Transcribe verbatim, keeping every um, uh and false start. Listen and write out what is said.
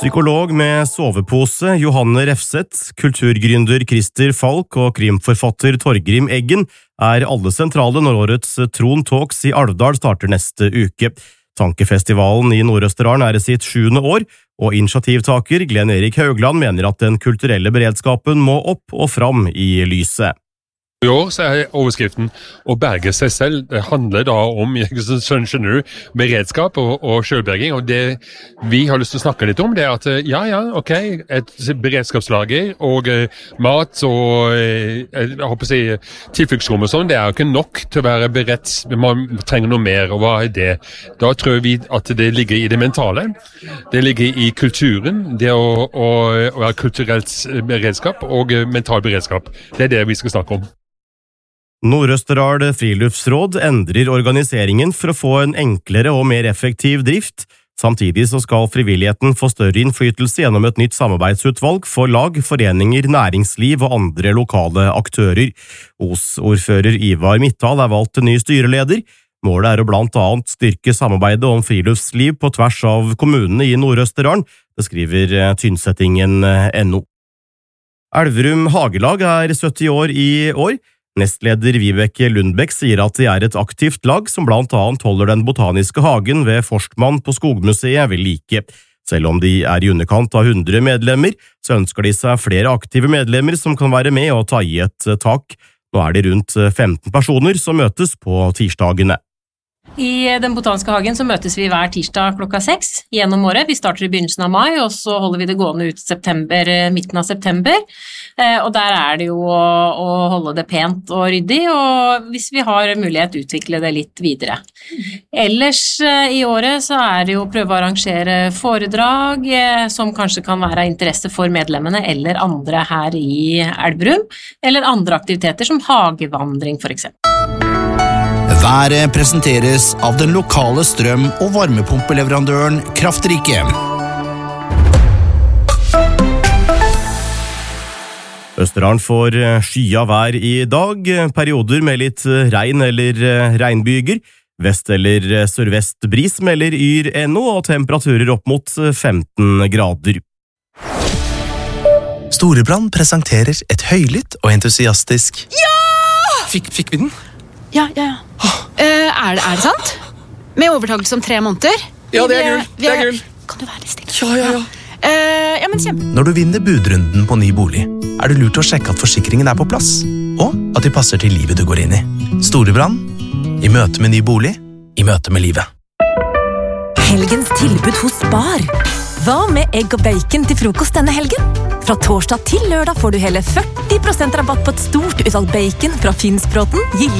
Psykolog med sovepose, Johanne Refseth, kulturgründer Christer Falk og krimforfatter Torgrim Eggen er alle sentrale når årets Tron Talks i Alvdal starter neste uke. Tankefestivalen i Nord-Østerdalen er i sitt sjuende år, og initiativtaker Glenn Erik Haugland mener at den kulturelle beredskapen må opp og fram i lyset. I år så er overskriften å berge seg selv. Det handler da om skjønner du, beredskap og, og selvberging, og det vi har lyst til å snakke litt om det er at ja, ja, ok, et beredskapslager og uh, mat og uh, jeg håper å si tilfluktsrom og sånn, det er jo ikke nok til å være beredt, man trenger noe mer, og hva er det? Da tror vi at det ligger i det mentale, det ligger i kulturen, det å, å, å være kulturelt beredskap og uh, mental beredskap. Det er det vi skal snakke om. Nord-Østerdal Friluftsråd endrer organiseringen for å få en enklere og mer effektiv drift. Samtidig så skal frivilligheten få større innflytelse gjennom et nytt samarbeidsutvalg for lag, foreninger, næringsliv og andre lokale aktører. Os-ordfører Ivar Mittal er valgt til ny styreleder. Målet er å blant annet styrke samarbeidet om friluftsliv på tvers av kommunene i Nord-Østerdalen, det skriver Tynsettingen punktum no. Elverum Hagelag er sytti år i år. Nestleder Vibeke Lundbekk sier at de er et aktivt lag som blant annet holder den botaniske hagen ved Forstmann på Skogmuseet ved like. Selv om de er i underkant av hundre medlemmer, så ønsker de seg flere aktive medlemmer som kan være med og ta i et tak. Nå er det rundt femten personer som møtes på tirsdagene. I den botaniske hagen så møtes vi hver tirsdag klokka seks gjennom året. Vi starter i begynnelsen av mai, og så holder vi det gående ut september, midten av september. Og der er det jo å, å holde det pent og ryddig, og hvis vi har mulighet utvikle det litt videre. Ellers i året så er det jo å prøve å arrangere foredrag som kanskje kan være av interesse for medlemmene eller andre her i Elverum, eller andre aktiviteter som hagevandring for eksempel. Været presenteres av den lokale strøm- og varmepumpeleverandøren Kraftrike. Østerdalen får skya vær i dag, perioder med litt regn eller regnbyger, vest- eller sørvest bris melder Yr punktum no og temperaturer opp mot femten grader. Storebrand presenterer et høylytt og entusiastisk Ja! Fikk, fikk vi den? Ja, ja, ja. Uh, er, det, er det sant? Med overtakelse om tre måneder? Ja, det er gull. Det er gull. Kan du være litt stille? Ja, ja, ja. Uh, ja, men kjempe. Når du vinner budrunden på ny bolig, er det lurt å sjekke at forsikringen er på plass, og at de passer til livet du går inn i. Storebrand, i møte med ny bolig, i møte med livet. Helgens tilbud hos Spar. Hva med egg og bacon til frokost denne helgen? Fra torsdag til lørdag får du hele førti prosent rabatt på et stort utvalg bacon fra Finnsbråten, Gilde